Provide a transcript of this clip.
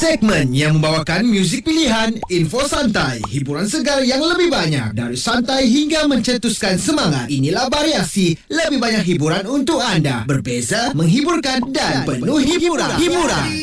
Segmen yang membawakan muzik pilihan, info santai, hiburan segar yang lebih banyak. Dari santai hingga mencetuskan semangat. Inilah Variasi, lebih banyak hiburan untuk anda. Berbeza, menghiburkan dan penuh hiburan.